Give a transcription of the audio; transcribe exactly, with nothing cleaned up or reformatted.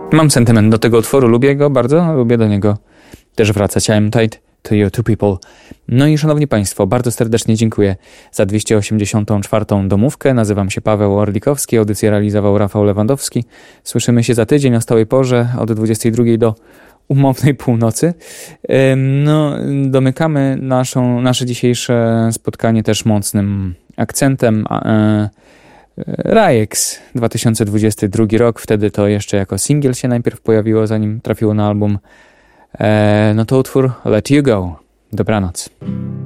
Mam sentyment do tego utworu, lubię go bardzo, lubię do niego też wracać. I'm tied to you two people. No i szanowni państwo, bardzo serdecznie dziękuję za dwieście osiemdziesiątą czwartą domówkę. Nazywam się Paweł Orlikowski, audycję realizował Rafał Lewandowski. Słyszymy się za tydzień o stałej porze od dwudziestej drugiej do umownej północy. No, domykamy naszą, nasze dzisiejsze spotkanie też mocnym akcentem. Rajex, dwa tysiące dwudziesty drugi rok, wtedy to jeszcze jako singiel się najpierw pojawiło, zanim trafiło na album. No to utwór Let You Go. Dobranoc.